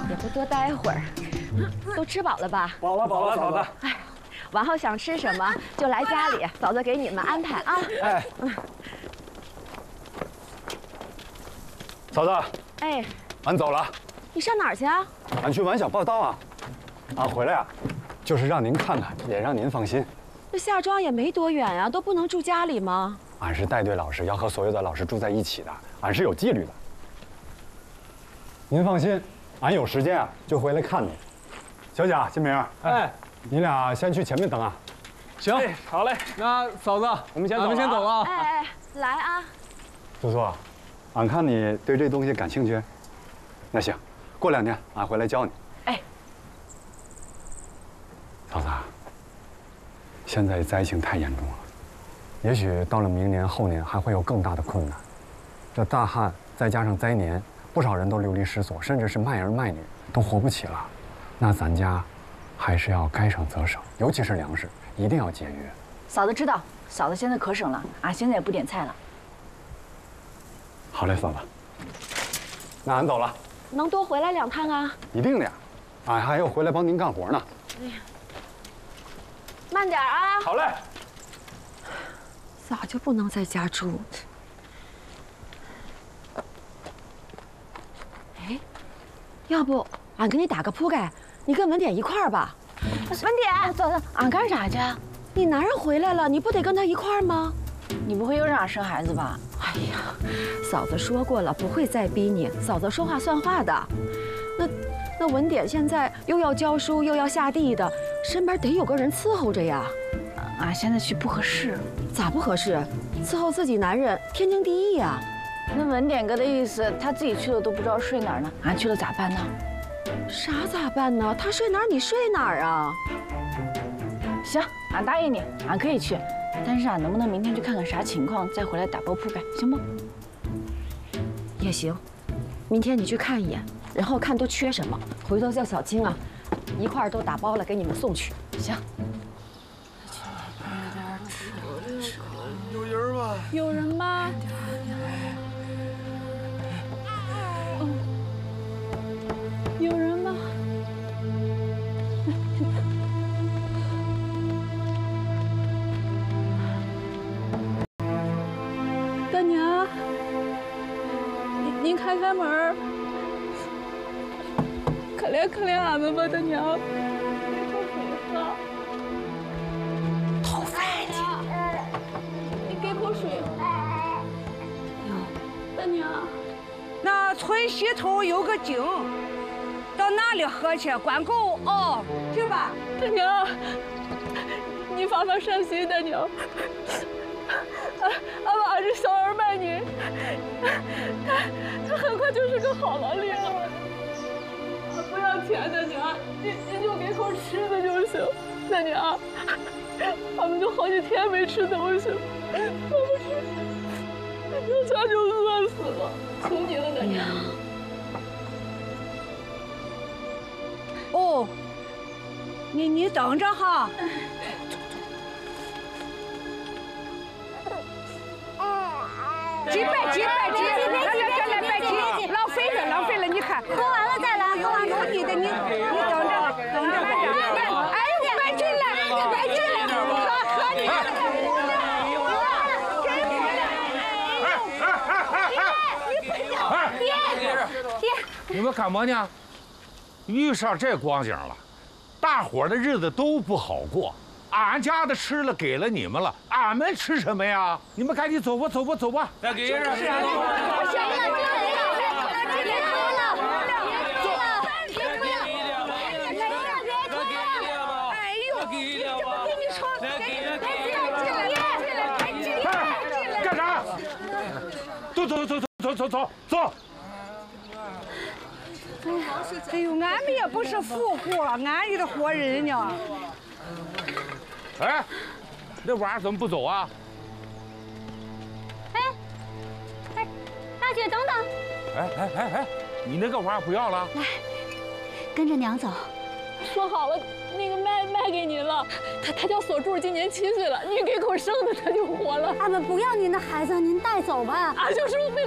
也不多待会儿。都吃饱了吧？ 饱了，饱了，嫂子。 哎，往后想吃什么就来家里，嫂子给你们安排啊。 哎，嫂子。 哎， 俺走了。 你上哪儿去啊？ 俺去晚小报道啊。俺回来啊，就是让您看看，也让您放心。 这夏庄也没多远啊，都不能住家里吗？ 俺是带队老师，要和所有的老师住在一起的，俺是有纪律的。您放心，俺有时间啊就回来看你。小贾、新明，哎，你俩先去前面等啊。 行，好嘞。那嫂子，我们先走了。 哎，来啊。 苏苏，俺看你对这东西感兴趣，那行，过2天俺回来教你。 哎， 嫂子，现在灾情太严重了，也许到了明年、后年还会有更大的困难。这大旱再加上灾年，不少人都流离失所，甚至是卖儿卖女都活不起了。那咱家还是要该省则省，尤其是粮食，一定要节约。 嫂子知道，嫂子现在可省了，俺现在也不点菜了。 好嘞，嫂子，那俺走了。 能多回来2趟啊？ 一定的呀，俺还要回来帮您干活呢。 哎呀，慢点啊！ 好嘞。 咋就不能在家住？哎，要不俺给你打个铺盖，你跟文典一块儿吧。文典， 嫂子，俺干啥去？ 你男人回来了，你不得跟他一块儿吗？ 你不会又让俺生孩子吧？ 哎呀，嫂子说过了，不会再逼你。嫂子说话算话的。那文典现在又要教书又要下地的，身边得有个人伺候着呀。 俺现在去不合适。 咋不合适？伺候自己男人天经地义呀。 那文典哥的意思，他自己去了都不知道睡哪儿呢，俺去了咋办呢？ 啥咋办呢？他睡哪儿你睡哪儿啊？ 行，俺答应你，俺可以去，但是俺能不能明天去看看啥情况，再回来打包铺盖，行不？ 也行，明天你去看一眼，然后看都缺什么，回头叫小青啊，一块儿都打包了给你们送去。 行。 有人吗？ 有人吗？有人吗？大娘，您开开门，可怜可怜俺们吧，大娘。 讨饭去。 你给口水。大娘， 那村西头有个井，到那里喝去，管够哦，去吧。 大娘，你发善心，大娘。俺娃是小儿卖女，她很快就是个好老李了。俺不要钱，大娘，您就给口吃的就行。大娘，俺们都好几天没吃东西了，这家就饿死了，求你了，大娘。 哦，你等着哈。几百，来，浪费了，你看， 喝完了再来，喝完了你的，你等着，哎呦，白进来，喝你。 爹， 你们干嘛呢？遇上这光景了，大伙儿的日子都不好过。俺家的吃了给了你们了，俺们吃什么呀？你们赶紧走吧，走吧。 再给人。 干啥？走！ 哎呦，俺们也不是富户，俺也是活人呢。 哎，那娃怎么不走啊？ 哎，大姐等等。 哎，你那个娃不要了？ 来，跟着娘走。 说好了，那个卖给您了。他叫锁柱，今年7岁了，您给口生的他就活了。 俺们不要您的孩子，您带走吧。 俺就是为了。